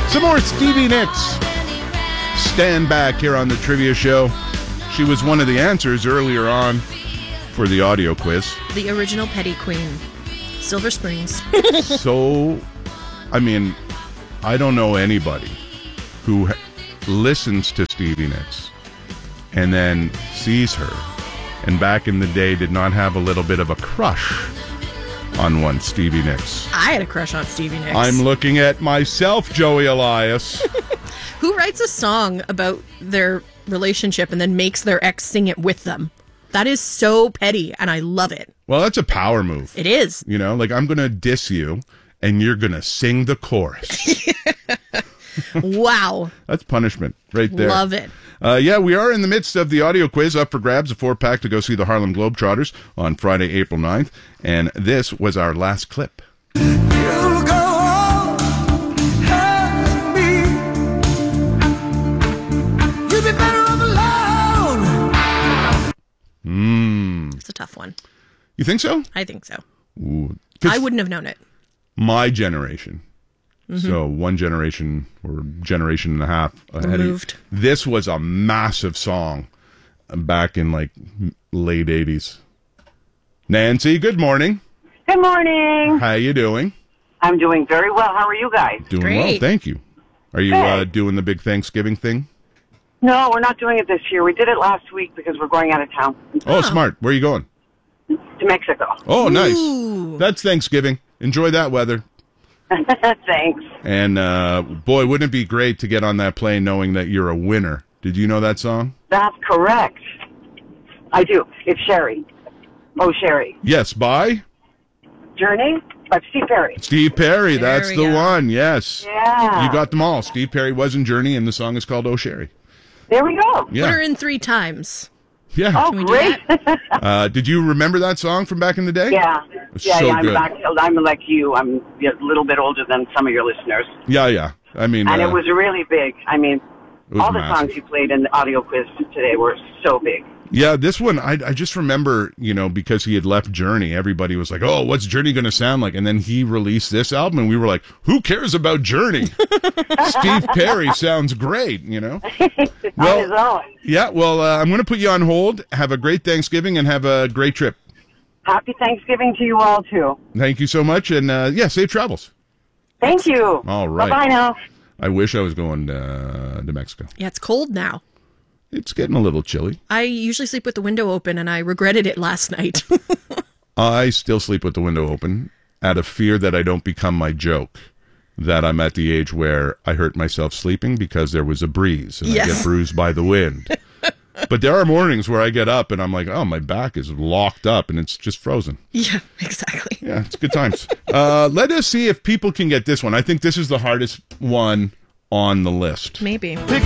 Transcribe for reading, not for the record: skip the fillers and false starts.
Some more Stevie Nicks. Stand back here on the trivia show. She was one of the answers earlier on for the audio quiz. The original Petty Queen. Silver Springs. So, I mean, I don't know anybody who listens to Stevie Nicks and then sees her and back in the day did not have a little bit of a crush on one Stevie Nicks. I had a crush on Stevie Nicks. I'm looking at myself, Joey Elias. Who writes a song about their relationship and then makes their ex sing it with them? That is so petty, and I love it. Well, that's a power move. It is. You know, like I'm going to diss you, and you're going to sing the chorus. Wow. That's punishment right there. Love it. Yeah, we are in the midst of the audio quiz up for grabs, a 4-pack to go see the Harlem Globetrotters on Friday, April 9th. And this was our last clip. You'll go on having me. You'd be better off alone. It's a tough one. You think so? I think so. Ooh, 'cause I wouldn't have known it. my generation. So one generation or generation and a half ahead Removed. of you. This was a massive song back in like late 80s. Nancy, good morning. Good morning. How you doing? I'm doing very well. How are you guys? Doing Great. well, thank you. Are you Good. doing the big Thanksgiving thing? No, we're not doing it this year. We did it last week because we're going out of town Oh, smart. Where are you going? to Mexico. Oh, nice. Ooh. That's Thanksgiving. Enjoy that weather. Thanks. And boy, wouldn't it be great to get on that plane knowing that you're a winner? Did you know that song? That's correct. I do. It's Sherry. Oh, Sherry. Yes, by Journey by Steve Perry. Steve Perry. There That's we the go. one. Yes. Yeah. You got them all. Steve Perry was in Journey, and the song is called Oh Sherry. There we go. Put her Yeah. in 3 times. Yeah. Oh, we do great. Did you remember that song from back in the day? Yeah. It's Yeah, so yeah. good. I'm like you. I'm a little bit older than some of your listeners. Yeah. I mean, And it was really big. I mean, was all the massive. songs you played in the audio quiz today were so big. Yeah, this one, I just remember, because he had left Journey, everybody was like, oh, what's Journey going to sound like? And then he released this album, and we were like, who cares about Journey? Steve Perry sounds great, On his own. Yeah, well, I'm going to put you on hold. Have a great Thanksgiving, and have a great trip. Happy Thanksgiving to you all, too. Thank you so much, and safe travels. Thank you. All right. Bye-bye now. I wish I was going to Mexico. Yeah, it's cold now. It's getting a little chilly. I usually sleep with the window open, and I regretted it last night. I still sleep with the window open out of fear that I don't become my joke, that I'm at the age where I hurt myself sleeping because there was a breeze and I Yes. get bruised by the wind. But there are mornings where I get up and I'm like, oh, my back is locked up and it's just frozen. Yeah, exactly. Yeah, it's good times. Let us see if people can get this one. I think this is the hardest one on the list. Maybe. Pick